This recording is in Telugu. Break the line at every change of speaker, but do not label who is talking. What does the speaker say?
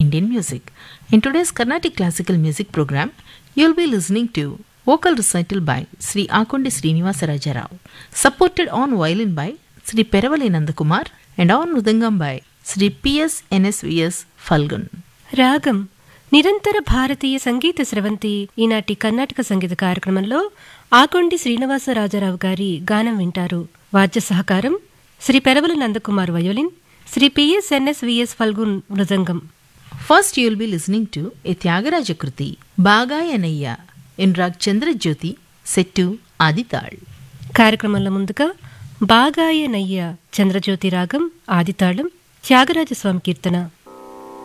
Indian music. In today's Carnatic classical music program, you'll be listening to vocal recital by Sri Akondi Srinivasa Rajarao, supported on violin by Sri Peravali Nandakumar and on mridangam by Sri P.S. NSVS Falgun.
రాగం నిరంతర భారతీయ సంగీత స్రవంతి ఈనాటి కర్ణాటక సంగీత కార్యక్రమంలో ఆకొండి శ్రీనివాసరాజరావు గారి గానం వింటారు. వాద్య సహకారం Shri Peravala Nandakumar violin, Shri PS ఎన్ఎస్విఎస్ Phalgun mridangam.
First you'll be listening to a Tyagaraja Kruti, Bagayanayya in Rag Chandrajyoti, set to Adital.
కార్యక్రమంలో ముందుగా బాగాయ నయ్య చంద్రజ్యోతి రాగం ఆదితాళం త్యాగరాజస్వామి కీర్తన.